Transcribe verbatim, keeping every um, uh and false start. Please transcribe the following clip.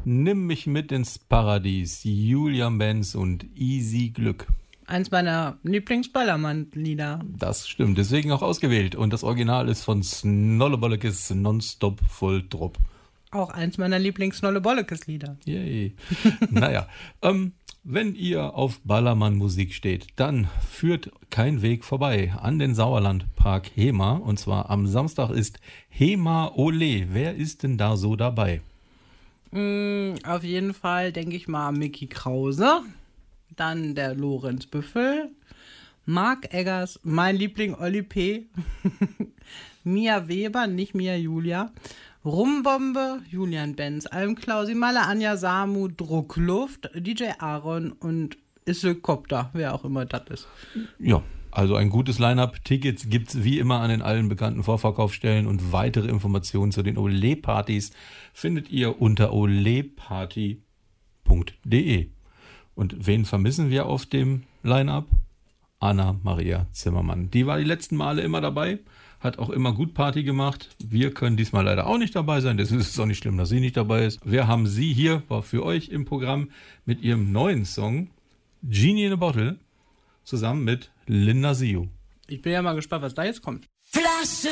Nimm mich mit ins Paradies, Julian Benz und Easy Glück. Eins meiner Lieblings-Ballermann-Lieder. Das stimmt, deswegen auch ausgewählt. Und das Original ist von Snollebollekes Nonstop voll Drop. Auch eins meiner Lieblings-Snollebollekes-Lieder. Yay. Naja, ähm, wenn ihr auf Ballermann-Musik steht, dann führt kein Weg vorbei an den Sauerlandpark Hema. Und zwar am Samstag ist Hema Ole. Wer ist denn da so dabei? Mm, auf jeden Fall denke ich mal Micky Krause, dann der Lorenz Büffel, Marc Eggers, mein Liebling Olli P., Mia Weber, nicht Mia Julia, Rumbombe, Julian Benz, Almklausi, Malle Anja Samu, Druckluft, D J Aaron und Isselkopter, wer auch immer das ist. Ja, also ein gutes Line-Up. Tickets gibt es wie immer an den allen bekannten Vorverkaufsstellen und weitere Informationen zu den Ole-Partys findet ihr unter oleparty punkt de. Und wen vermissen wir auf dem Line-Up? Anna-Maria Zimmermann. Die war die letzten Male immer dabei, hat auch immer gut Party gemacht. Wir können diesmal leider auch nicht dabei sein, deswegen ist es auch nicht schlimm, dass sie nicht dabei ist. Wir haben sie hier, war für euch im Programm, mit ihrem neuen Song Genie in a Bottle zusammen mit Linda Sio. Ich bin ja mal gespannt, was da jetzt kommt. Flasche